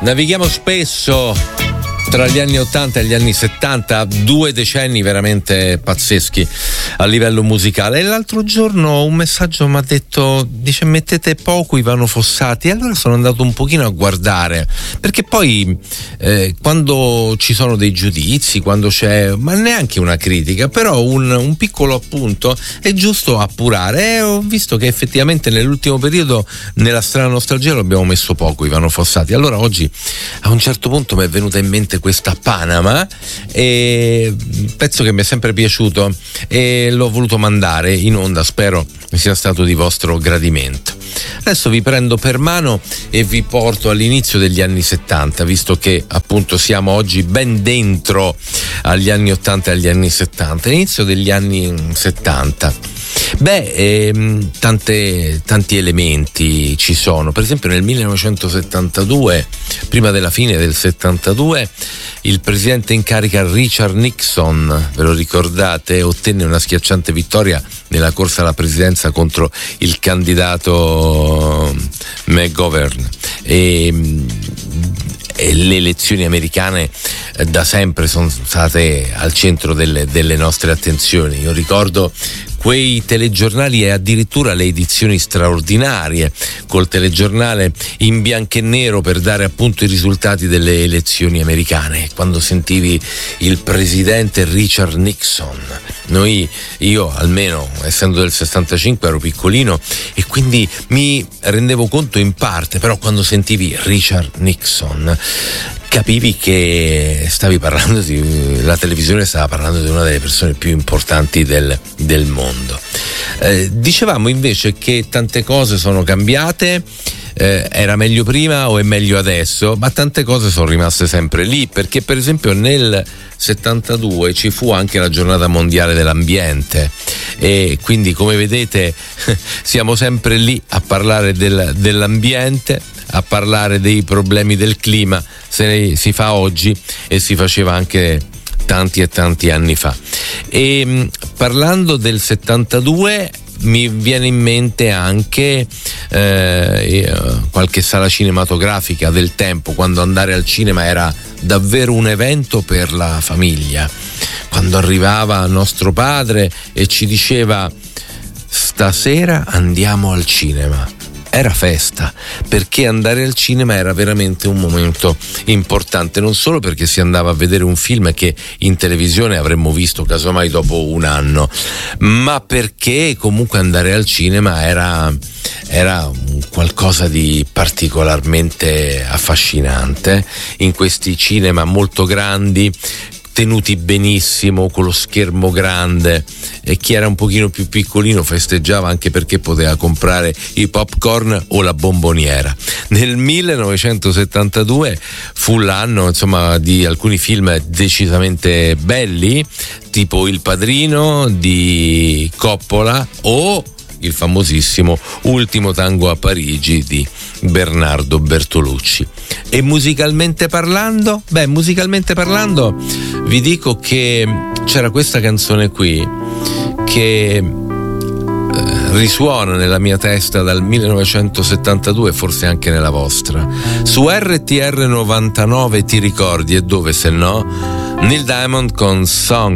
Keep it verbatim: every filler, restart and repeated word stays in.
Navighiamo spesso tra gli anni ottanta e gli anni settanta, due decenni veramente pazzeschi a livello musicale. E l'altro giorno un messaggio mi ha detto, dice, mettete poco Ivano Fossati, e allora sono andato un pochino a guardare, perché poi eh, quando ci sono dei giudizi, quando c'è, ma neanche una critica, però un, un piccolo appunto è giusto appurare, e ho visto che effettivamente nell'ultimo periodo nella strana nostalgia lo abbiamo messo poco Ivano Fossati. Allora oggi a un certo punto mi è venuta in mente questa Panama, e pezzo che mi è sempre piaciuto e l'ho voluto mandare in onda, spero sia stato di vostro gradimento. Adesso vi prendo per mano e vi porto all'inizio degli anni settanta, visto che appunto siamo oggi ben dentro agli anni ottanta e agli anni settanta. Inizio degli anni settanta. Beh, ehm, tante, tanti elementi ci sono. Per esempio nel millenovecentosettantadue, prima della fine del settantadue, il presidente in carica Richard Nixon, ve lo ricordate, ottenne una schiacciante vittoria nella corsa alla presidenza contro il candidato McGovern. E, e le elezioni americane eh, da sempre sono state al centro delle, delle nostre attenzioni. Io ricordo quei telegiornali e addirittura le edizioni straordinarie col telegiornale in bianco e nero per dare appunto i risultati delle elezioni americane. Quando sentivi il presidente Richard Nixon, noi, io almeno essendo del sessantacinque ero piccolino e quindi mi rendevo conto in parte, però quando sentivi Richard Nixon capivi che stavi parlando di, la televisione stava parlando di una delle persone più importanti del, del mondo. Eh, dicevamo invece che tante cose sono cambiate, eh, era meglio prima o è meglio adesso, ma tante cose sono rimaste sempre lì, perché per esempio nel settantadue ci fu anche la giornata mondiale dell'ambiente, e quindi come vedete siamo sempre lì a parlare del, dell'ambiente, a parlare dei problemi del clima. Se ne si fa oggi e si faceva anche tanti e tanti anni fa. E mh, parlando del settantadue mi viene in mente anche eh, qualche sala cinematografica del tempo, quando andare al cinema era davvero un evento per la famiglia, quando arrivava nostro padre e ci diceva stasera andiamo al cinema. Era festa, perché andare al cinema era veramente un momento importante, non solo perché si andava a vedere un film che in televisione avremmo visto casomai dopo un anno, ma perché comunque andare al cinema era, era qualcosa di particolarmente affascinante, in questi cinema molto grandi, tenuti benissimo, con lo schermo grande, e chi era un pochino più piccolino festeggiava anche perché poteva comprare i popcorn o la bomboniera. Nel millenovecentosettantadue fu l'anno, insomma, di alcuni film decisamente belli, tipo Il Padrino di Coppola o il famosissimo Ultimo tango a Parigi di Bernardo Bertolucci. E musicalmente parlando? Beh, musicalmente parlando vi dico che c'era questa canzone qui che eh, risuona nella mia testa dal millenovecentosettantadue, forse anche nella vostra. Su R T R novantanove Ti ricordi, e dove se no? Neil Diamond con Song